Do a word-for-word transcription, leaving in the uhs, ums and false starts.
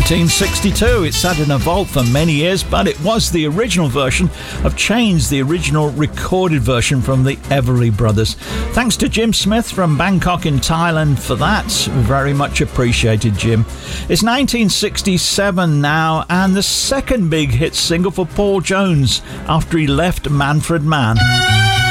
nineteen sixty-two. It sat in a vault for many years, but it was the original version of Chains, the original recorded version from the Everly Brothers. Thanks to Jim Smith from Bangkok in Thailand for that. Very much appreciated, Jim. It's nineteen sixty-seven now, and the second big hit single for Paul Jones after he left Manfred Mann.